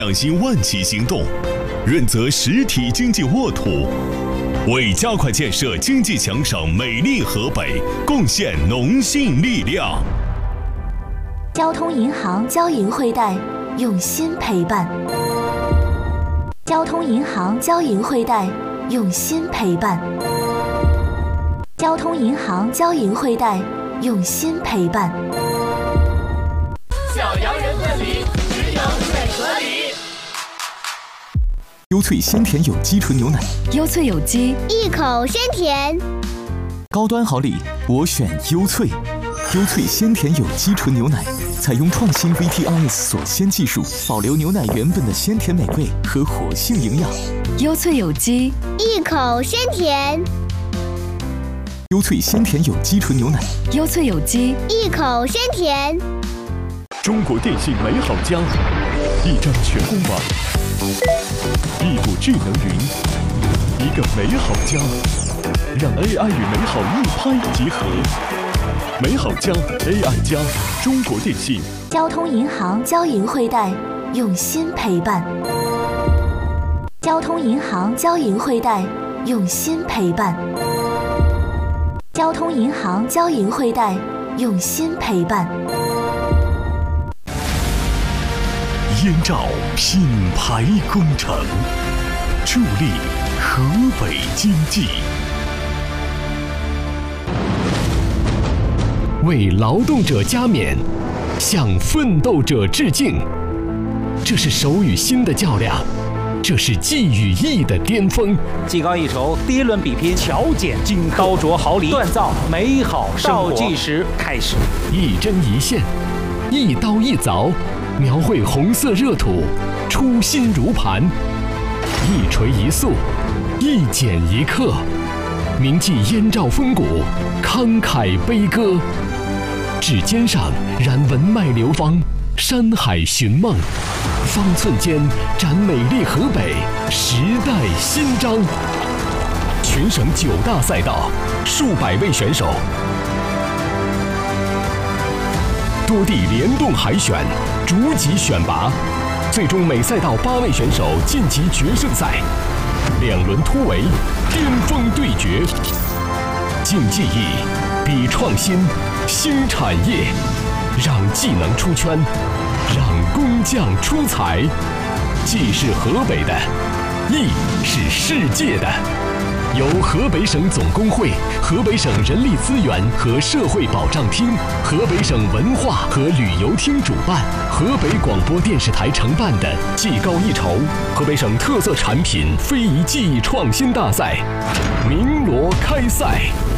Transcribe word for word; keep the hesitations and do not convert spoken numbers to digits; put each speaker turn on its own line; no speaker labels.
匠心万企行动，润泽实体经济沃土，为加快建设经济强省美丽河北贡献农信力量。
交通银行交银汇贷，用心陪伴。交通银行交银汇贷，用心陪伴。交通银行交银汇贷，用心陪伴。
小洋人问里，只有水和梨。
优萃鲜甜有机纯牛奶，
优萃有机，
一口鲜甜。
高端好礼，我选优萃。优萃鲜甜有机纯牛奶，采用创新 V T I S 锁鲜技术，保留牛奶原本的鲜甜美味和活性营养。
优萃有机，
一口鲜甜。
优萃鲜甜有机纯牛奶，
优萃有机，
一口鲜甜。
中国电信美好家，一张全公网，一股智能云，一个美好家，让 A I 与美好一拍即合。美好家 A I 加，中国电信。
交通银行交银汇贷，用心陪伴。交通银行交银汇贷，用心陪伴。交通银行交银汇贷，用心陪伴。
燕赵品牌工程，助力河北经济。
为劳动者加冕，向奋斗者致敬。这是手与心的较量，这是技与艺的巅峰。
技高一筹，第一轮比拼，巧剪金刀琢毫厘，锻造美好生活。倒计时开始，
一针一线，一刀一凿，描绘红色热土，初心如磐。一锤一塑，一剪一刻，铭记燕赵风骨，慷慨悲歌。指尖上燃文脉流芳，山海寻梦，方寸间展美丽河北，时代新章。全省九大赛道，数百位选手，多地联动海选，逐级选拔，最终每赛道八位选手晋级决胜赛。两轮突围，巅峰对决，竞技艺，比创新，新产业，让技能出圈，让工匠出彩。技是河北的，艺是世界的。由河北省总工会、河北省人力资源和社会保障厅、河北省文化和旅游厅主办，河北广播电视台承办的技高一筹河北省特色产品非遗技艺创新大赛鸣锣开赛。